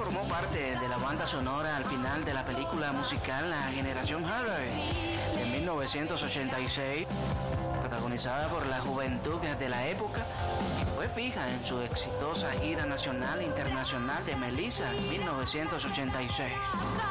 formó parte de la banda sonora al final de la película musical La Generación Harley de 1986, protagonizada por la juventud de la época, y fue fija en su exitosa gira nacional e internacional de Melissa 1986.